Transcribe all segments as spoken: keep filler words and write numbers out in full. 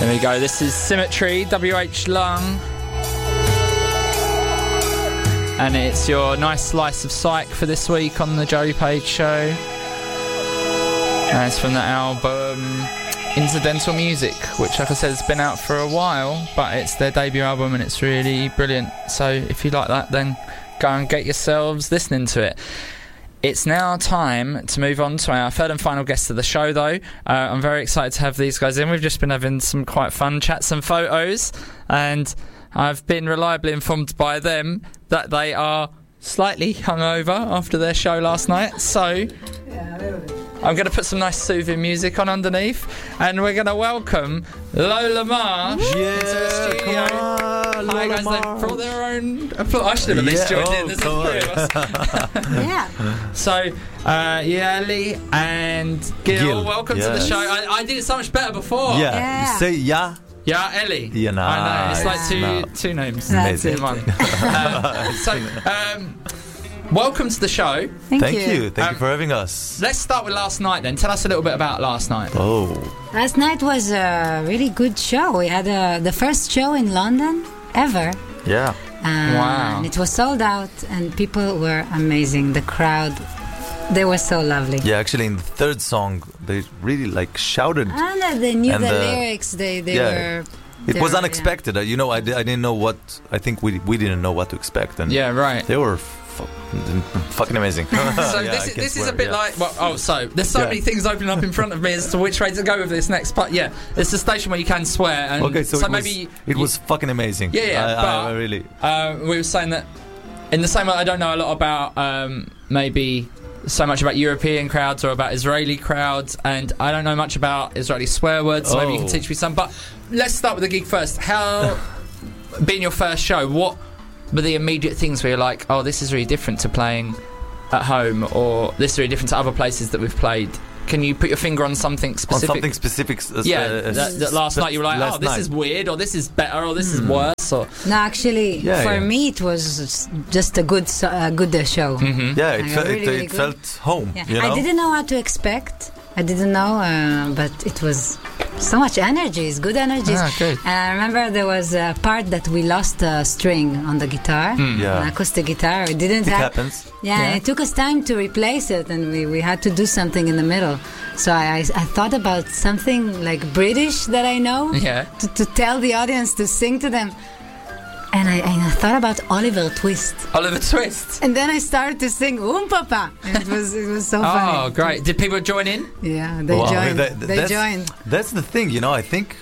Here we go. This is Symmetry, W H Lung. And it's your nice slice of psych for this week on the Joey Page Show. And it's from the album Incidental Music, which, like I said, has been out for a while, but it's their debut album and it's really brilliant. So if you like that, then go and get yourselves listening to it. It's now time to move on to our third and final guest of the show, though. Uh, I'm very excited to have these guys in. We've just been having some quite fun chats and photos, and I've been reliably informed by them that they are slightly hungover after their show last night. So I'm going to put some nice soothing music on underneath, and we're going to welcome Lola Marsh yeah, into the studio. On, Hi guys, they brought their own applause. I should have at least yeah, joined oh, in. There's three of us. Yeah. So, uh, Yali and Gil, Gil, welcome yes. to the show. I, I did it so much better before. Yeah. Yeah. You say yeah. Yeah, Ellie. Yeah, nice. I know. It's like two Nice. two names That's in it. one. um, so, um, welcome to the show. Thank, Thank you. you. Thank Um, you for having us. Let's start with last night then. Tell us a little bit about last night. Oh. Last night was a really good show. We had uh, the first show in London ever. Yeah. Uh, Wow. And it was sold out, and people were amazing. The crowd, they were so lovely. Yeah, actually, in the third song, they really like shouted. And uh, they knew And the the- lyrics. They they yeah. were. It they was were, unexpected. Uh, You know, I, di- I didn't know what. I think we we didn't know what to expect, and Yeah, right. they were fu- fucking amazing. So Yeah, this, I is, can this is swear, a bit yeah. like, well, oh, so there's so Yeah. many things opening up in front of me as to which way to go with this next part. Yeah, it's a station where you can swear, and Okay, so, it maybe was, it you- was fucking amazing. Yeah, yeah, I, but- I, I really. Uh, we were saying that in the same way I don't know a lot about um, maybe so much about European crowds or about Israeli crowds, and I don't know much about Israeli swear words, so maybe you can Oh. teach me some. But let's start with the gig first. How, being your first show, what were the immediate things where you're like, oh, this is really different to playing at home, or this is really different to other places that we've played? Can you put your finger on something On specific? something specific. Uh, Yeah, uh, that, that last night you were like, oh, last this night. is weird, or this is better, or this is worse, or... No, actually, Yeah, for yeah. me it was just a good so- a good uh, show. Mhm. Yeah, it, Like, fe- really, it, really it good. felt home. Yeah. You know? I didn't know what to expect. I didn't know, uh, but it was so much energies, good energies. Ah, good. And I remember there was a part that we lost a string on the guitar, Yeah. an acoustic guitar. We didn't It have. happens. Yeah, Yeah. and it took us time to replace it, and we, we had to do something in the middle. So I, I, I thought about something like British that I know Yeah. to, to tell the audience to sing to them. And I, and I thought about Oliver Twist. Oliver Twist. And then I started to sing Oom Papa. And it was it was so funny. Oh, great. Did people join in? Yeah, they Wow, joined. that- they that's, joined. That's the thing, you know. I think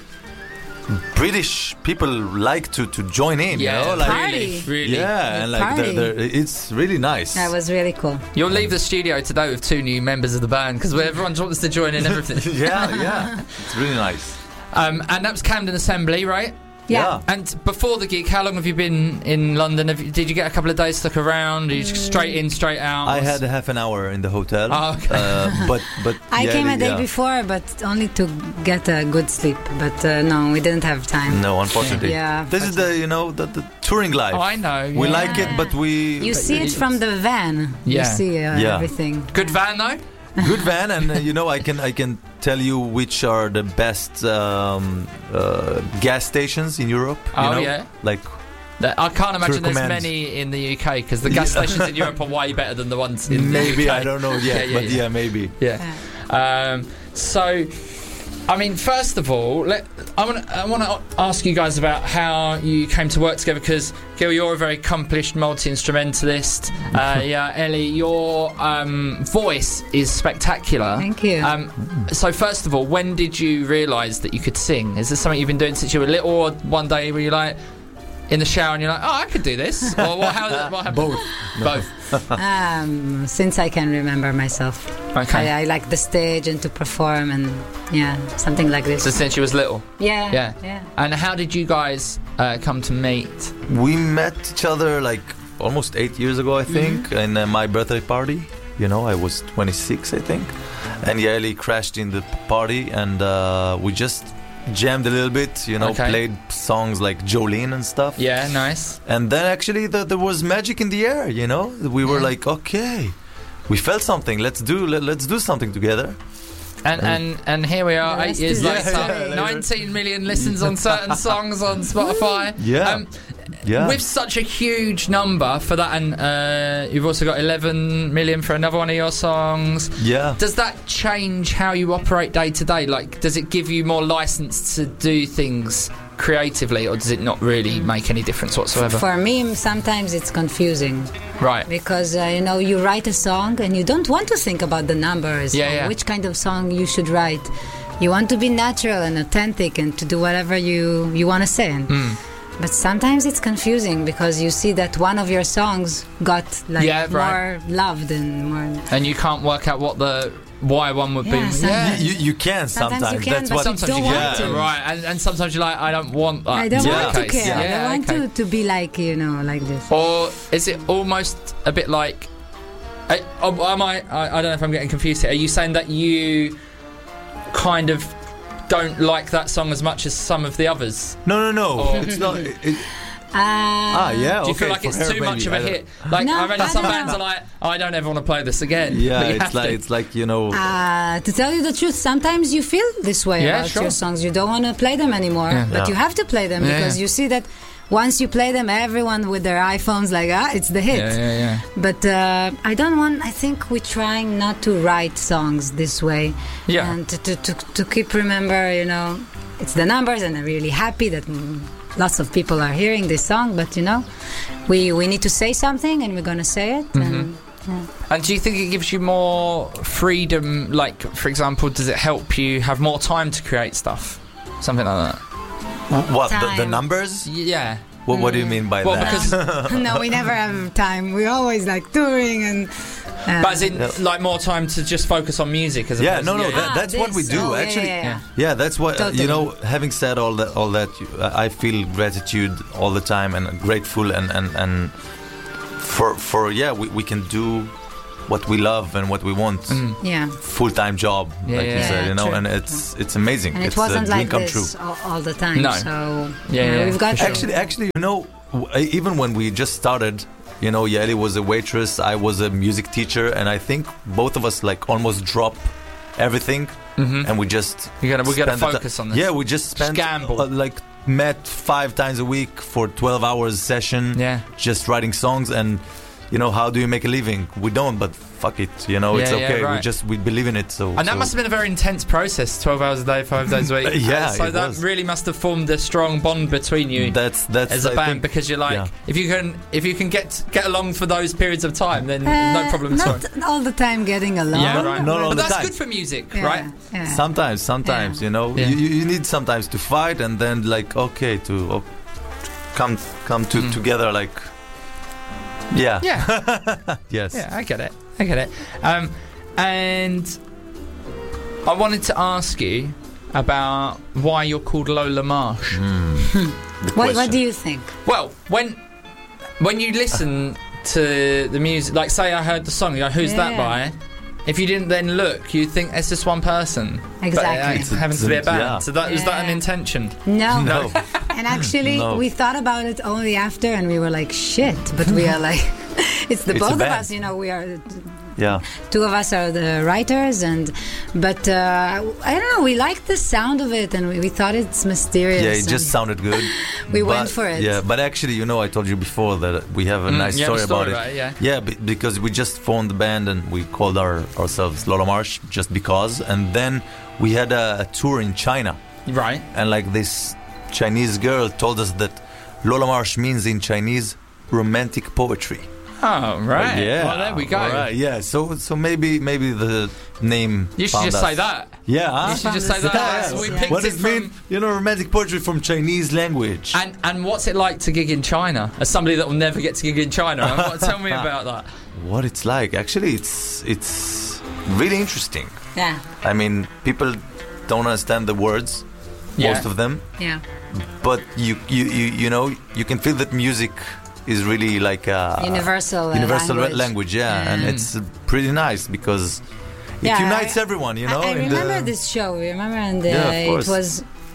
British people like to, to join in. Yeah, you know, like really, really. yeah, and like Party. they're, they're, it's really nice. That was really cool. You'll leave the studio today with two new members of the band because everyone wants to join in everything. yeah, yeah, it's really nice. um, and that was Camden Assembly, right? Yeah. And before the gig, how long have you been in London? Have you, did you get a couple of days to look around? Are you just straight in, straight out? I had half an hour in the hotel. Oh, okay. uh, but but I yeah, came a day yeah. before, but only to get a good sleep. But uh, no, we didn't have time. No, unfortunately. Yeah, This is the you know the, the touring life. Oh, I know. We yeah. like it, but we You see it it's- from the van. Yeah. You see uh, Yeah. everything. Good van though. good van, and uh, you know I can I can tell you which are the best um, uh, gas stations in Europe. You Oh, know? yeah. like That- I can't imagine there's recommend. many in the U K because the gas Yeah. stations in Europe are way better than the ones in the maybe U K. I don't know yet, Yeah, yeah, but yeah. yeah, maybe. Yeah. Um, so, I mean, first of all, let, I want I want to ask you guys about how you came to work together because Gil, you're a very accomplished multi-instrumentalist. Uh, yeah, Ellie, your um, voice is spectacular. Thank you. Um, so, first of all, when did you realise that you could sing? Is this something you've been doing since you were little, or one day were you like in the shower and you're like, oh, I could do this? Or what, how, what happened? Both. Both. Um, since I can remember myself. Okay. I, I like the stage and to perform and yeah, something like this. So since you was little. yeah, Yeah. yeah. And how did you guys uh, come to meet? We met each other like almost eight years ago, I think, Mm-hmm. in uh, my birthday party. You know, I was twenty-six, I think, and Yaeli crashed in the party, and uh, we just jammed a little bit. You know, Okay. played songs like Jolene and stuff. Yeah, nice. And then actually the, there was magic in the air, you know. We were Yeah. like, okay, we felt something. Let's do let, let's do something together. And, and and here we are, The eight rest years is later, history. nineteen million listens on certain songs on Spotify. Yeah. Um, Yeah. With such a huge number for that, and uh, you've also got eleven million for another one of your songs. Yeah. Does that change how you operate day to day? Like, does it give you more license to do things creatively, or does it not really make any difference whatsoever? For me, sometimes it's confusing Right. because uh, you know you write a song and you don't want to think about the numbers Yeah, or yeah. which kind of song you should write. You want to be natural and authentic and to do whatever you you want to say. Mm. But sometimes it's confusing because you see that one of your songs got like Yeah, right. more loved and more. And you can't work out what the why one would Yeah, be. some- Yeah. You, you can Sometimes sometimes. you can, That's but what. Sometimes don't you want can, to. right? And, and sometimes you're like, I don't want that. I don't Yeah. want to Okay, care. yeah, I want okay. to, to be like, you know, like this. Or is it almost a bit like? I, oh, am I, I? I don't know if I'm getting confused here. Are you saying that you kind of don't like that song as much as some of the others? No, no, no. Or- It's not. It, it, Uh, ah, yeah. Do you okay, feel like for it's her, too maybe, much of I a don't- hit? Like No, I imagine I some don't bands know. are like, oh, I don't ever want to play this again. Yeah, But you it's have like to. it's like you know. Uh, to tell you the truth, sometimes you feel this way Yeah, about sure. your songs. You don't want to play them anymore, Yeah. but Yeah. you have to play them Yeah, because yeah. you see that once you play them, everyone with their iPhones like, ah, it's the hit. Yeah, yeah, yeah. But uh, I don't want. I think we're trying not to write songs this way, Yeah. and to, to, to, to keep remember, you know, it's the numbers, and I'm really happy that mm, lots of people are hearing this song. But you know, we we need to say something, and we're gonna say it. And, And do you think it gives you more freedom? Like, for example, does it help you have more time to create stuff? Something like that. What the, the Time. numbers? Yeah. What, what do you mean by Well, that? because no, we never have time. We're always like touring and. Uh, but as in, Yeah. like, more time to just focus on music as Yeah, opposed no, to, no, yeah, that- Ah, that's what we this. do, Oh, yeah, actually. yeah, yeah. Yeah, that's what uh, Totally. you know. Having said all that, all that, you, I feel gratitude all the time and grateful and and and for for yeah, we, we can do what we love and what we want. Mm. Yeah. Full time job, Yeah, like yeah, you said, yeah, you know, true. and it's it's amazing. And it it's wasn't a dream like come this true. all, all the time. No. So Yeah, you know, yeah, we've got for sure. Actually, actually, you know, w- even when we just started, you know, Yaeli was a waitress, I was a music teacher, and I think both of us like almost drop everything, Mhm. and we just We gotta, we gotta spend the ti- focus on this. Yeah, we just spent gamble. uh, like met five times a week for twelve hours session, Yeah. just writing songs. And you know, how do you make a living? We don't, but fuck it, you know, it's Yeah, yeah, okay. We right. just we believe in it. So And that so- must have been a very intense process, twelve hours a day, five days a week. Yeah, Uh, so it that was. really must have formed a strong bond between you that's that's as a I band, think- because you're like, yeah. if you can, if you can get get along for those periods of time, then Uh, no problem at all. Not all the time getting along. Yeah, right. Not all but the that's time. good for music, Yeah, right? yeah. Sometimes, sometimes, Yeah. you know, Yeah. you, you need sometimes to fight, and then like okay to oh, come come to Mm. together, like yeah, Yeah, yes, yeah, I get it, I get it. Um, and I wanted to ask you about why you're called Lola Marsh. Mm. The What, what question. do you think? Well, when when you listen to the music, like say I heard the song, you go, who's that Yeah. by? If you didn't then look, you'd think it's just one person. Exactly. But it happens to be a band. Yeah. So that, was that an Yeah. intention? No. No, And actually, No. we thought about it only after, and we were like, shit. But we are like, it's the It's a both of band. us, you know, we are, yeah, two of us are the writers, and, but uh, I don't know, we liked the sound of it, and we, we thought it's mysterious. yeah, it and just sounded good. We But- went for it. Yeah, but actually, you know, I told you before that we have a Mm, nice you have a story, story about about it. it, yeah. Yeah, be- because we just formed the band and we called our ourselves Lola Marsh just because, and then we had a, a tour in China, Right. and like this Chinese girl told us that Lola Marsh means in Chinese romantic poetry. Oh, right. Yeah. Well, there we go. All right, yeah. So so maybe maybe the name. You should found just us. say that. Yeah. Huh? You should just say that. Yeah. We Yeah. picked What it does it from. mean? You know, romantic poetry from Chinese language. And and what's it like to gig in China? As somebody that will never get to gig in China, what, tell me about that. What it's like? Actually, it's it's really interesting. Yeah, I mean, people don't understand the words, Yeah. most of them, yeah. but you you you you know you can feel that music is really like a Universal uh, universal language. language, yeah, and Mm. it's uh, pretty nice because it Yeah, unites I- everyone, you know. I, I in remember the, this show. Remember, and uh, Yeah, of it course. was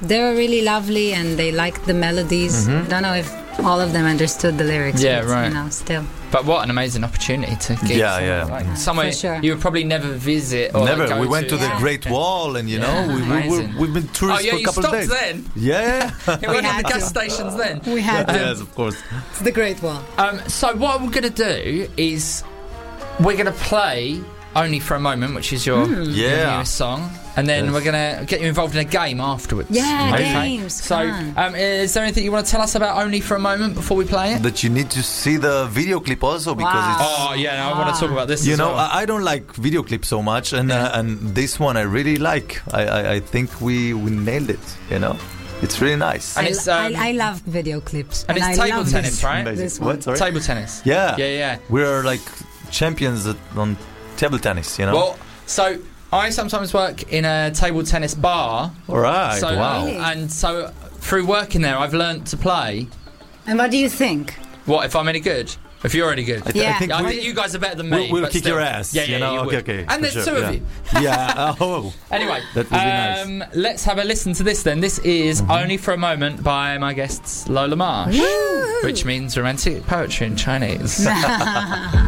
they were really lovely and they liked the melodies. Mm-hmm. I don't know if all of them understood the lyrics. Yeah, but, right. You know, still. But what an amazing opportunity to get Yeah, somewhere yeah. like Yeah, somewhere for sure. you would probably never visit. Or Never. Go We went to, the Yeah. Great Wall, and you Yeah, know, we, we amazing. were, we've been Oh tourists yeah, for a you couple of stopped days. then. Yeah. It went at had the gas to. stations then. We had to. Yes, of course. It's the Great Wall. Um, so what we're going to do is we're going to play Only for a Moment, which is your, your Yeah. newest song, and then Yes. we're going to get you involved in a game afterwards. Yeah, Okay? games, So fun. um, is there anything you want to tell us about Only for a Moment before we play it? That you need to see the video clip also because Wow. it's. Oh yeah, I want to talk about this. You as know, well. I, I don't like video clips so much, and uh, and this one I really like. I, I, I think we, we nailed it. You know, it's really nice. And I, it's, um, I, I love video clips. and it's I table love tennis, this, right? Amazing. This What? one. Sorry? Table tennis. Yeah, Yeah, yeah. We're like champions at, on table tennis. You know. Well, so I sometimes work in a table tennis bar. All right. So, wow. Really? and so through working there, I've learnt to play. And what do you think? What if I'm any good? If you're any good? I, th- Yeah. I think I we, think you guys are better than me. we'll, we'll but kick still. your ass. Yeah, yeah, you know. you okay, would. okay. And for there's sure, two yeah. of you. Yeah. Oh. Anyway, That would be nice. um, let's have a listen to this then. This is Mm-hmm. Only for a Moment by my guests Lola Marsh, which means romantic poetry in Chinese.